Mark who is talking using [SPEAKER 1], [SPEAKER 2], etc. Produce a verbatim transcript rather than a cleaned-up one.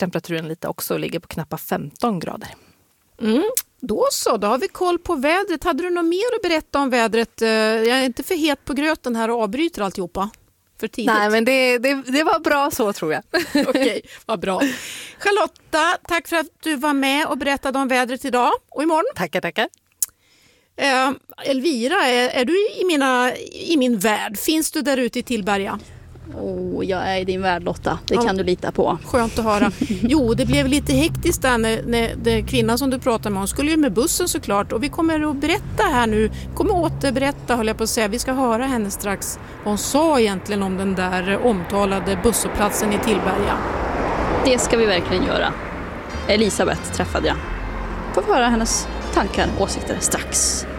[SPEAKER 1] temperaturen lite också och ligger på knappt femton grader.
[SPEAKER 2] Mm. Då så, då har vi koll på vädret. Hade du något mer att berätta om vädret? Jag är inte för het på gröten här och avbryter alltihopa för tidigt.
[SPEAKER 1] Nej, men det, det, det var bra så, tror jag.
[SPEAKER 2] Okej, vad bra. Charlotta, tack för att du var med och berättade om vädret idag och imorgon.
[SPEAKER 1] Tackar, tackar.
[SPEAKER 2] Eh, Elvira, är, är du i, mina, i min värld? Finns du där ute i Tillberga?
[SPEAKER 3] Oh, jag är i din värld, Lotta. Det
[SPEAKER 2] Ja.
[SPEAKER 3] kan du lita på.
[SPEAKER 2] Skönt att höra. Jo, det blev lite hektiskt där när, när den kvinnan som du pratade med, hon skulle ju med bussen såklart. Och vi kommer att berätta här nu, kommer återberätta höll jag på att säga. Vi ska höra henne strax vad hon sa egentligen om den där omtalade busshållplatsen i Tillberga.
[SPEAKER 3] Det ska vi verkligen göra. Elisabeth träffade jag. Får höra hennes tankar och åsikter strax.